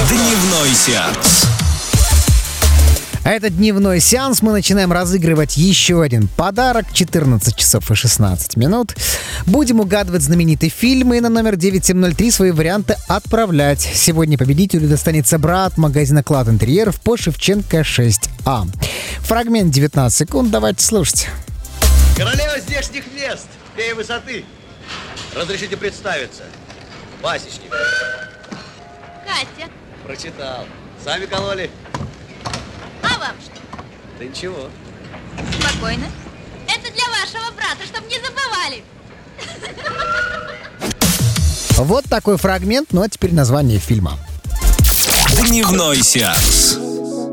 Дневной сеанс. А это дневной сеанс. Мы начинаем разыгрывать еще один подарок. 14 часов и 16 минут. Будем угадывать знаменитые фильмы и на номер 9703 свои варианты отправлять. Сегодня победителю достанется бра от магазина «Клад Интерьеров» по Шевченко 6А. Фрагмент 19 секунд. Давайте слушать. Королева здешних мест, фея высоты. Разрешите представиться. Пасечник. Катя, Прочитал. Сами кололи? а вам что? Да ничего. Спокойно. Это для вашего брата, чтобы не забывали. Вот такой фрагмент, ну а теперь название фильма. Дневной сеанс.